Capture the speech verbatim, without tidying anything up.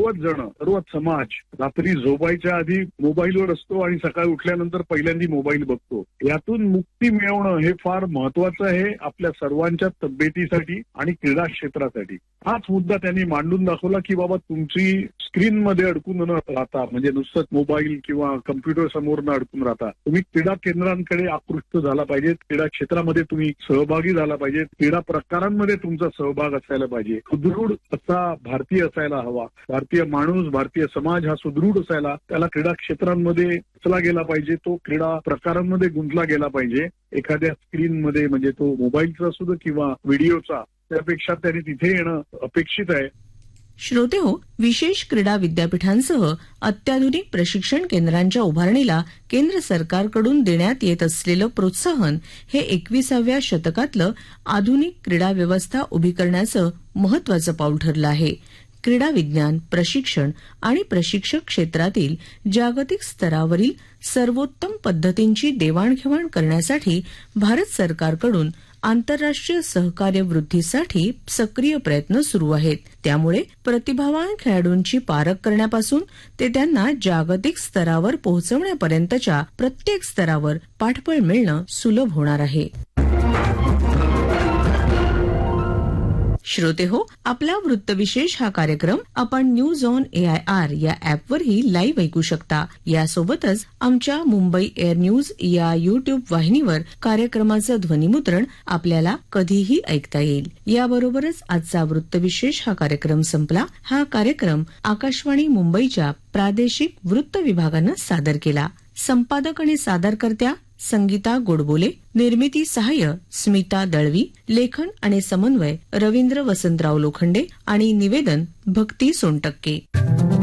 सर्वच जण सर्वच समाज रात्री झोपायच्या आधी मोबाईलवर असतो आणि सकाळी उठल्यानंतर पहिल्यांदा मोबाईल बघतो. यातून मुक्ती मिळवणं हे फार महत्वाचं आहे आपल्या सर्वांच्या तब्येतीसाठी आणि क्रीडा क्षेत्रासाठी. हाच मुद्दा त्यांनी मांडून दाखवला की बाबा तुमची स्क्रीन मध्ये अडकून न राहता, म्हणजे नुसतं मोबाईल किंवा कम्प्युटर समोर न अडकून राहता तुम्ही क्रीडा केंद्रांकडे आकृष्ट झाला पाहिजे. क्रीडा क्षेत्रामध्ये तुम्ही सहभागी झाला पाहिजे. क्रीडा प्रकारांमध्ये तुमचा सहभाग असायला पाहिजे. सुदृढ असा भारतीय असायला हवा. भारतीय माणूस, भारतीय समाज हा सुदृढ असायला त्याला क्रीडा क्षेत्रांमध्ये रचला गेला पाहिजे. तो क्रीडा प्रकारांमध्ये गुंतला गेला पाहिजे. एखाद्या स्क्रीनमध्ये, म्हणजे तो मोबाईलचा असू दे किंवा व्हिडिओचा, त्यापेक्षा त्यांनी तिथे येणं अपेक्षित आहे. श्रोते हो, विशेष क्रीडा विद्यापीठांसह अत्याधुनिक प्रशिक्षण केंद्रांच्या उभारणीला केंद्र सरकारकडून देण्यात येत असलेलं प्रोत्साहन हे एकविसाव्या शतकातलं आधुनिक क्रीडा व्यवस्था उभी करण्याचं महत्वाचं पाऊल ठरलं आहे. क्रीडा विज्ञान, प्रशिक्षण आणि प्रशिक्षक क्षेत्रातील जागतिक स्तरावरील सर्वोत्तम पद्धतींची देवाणघेवाण करण्यासाठी भारत सरकारकडून आंतरराष्ट्रीय सहकार्य वृद्धीसाठी सक्रिय प्रयत्न सुरू आहेत. त्यामुळे प्रतिभावान खेळाडूंची पारख करण्यापासून ते त्यांना जागतिक स्तरावर पोहोचवण्यापर्यंतच्या प्रत्येक स्तरावर पाठबळ मिळणं सुलभ होणार आहे. श्रोते हो, आपला वृत्तविशेष हा कार्यक्रम आपण न्यूज ऑन एआयआर या ऍपवरही लाईव्ह ऐकू शकता. यासोबतच आमच्या मुंबई एअर न्यूज या युट्यूब वाहिनीवर कार्यक्रमाचं ध्वनिमुद्रण आपल्याला कधीही ऐकता येईल. याबरोबरच आजचा वृत्तविशेष हा कार्यक्रम संपला. हा कार्यक्रम आकाशवाणी मुंबईच्या प्रादेशिक वृत्त विभागानं सादर केला. संपादक आणि सादरकर्त्या संगीता गोडबोले, निर्मिती सहाय्य स्मिता दळवी, लेखन आणि समन्वय रवींद्र वसंतराव लोखंडे आणि निवेदन भक्ती सोनटक्के.